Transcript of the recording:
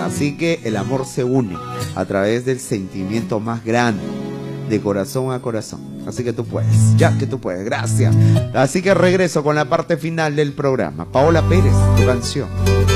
Así que el amor se une a través del sentimiento más grande, de corazón a corazón. Así que tú puedes, ya que tú puedes, gracias. Así que regreso con la parte final del programa. Paola Pérez, tu canción.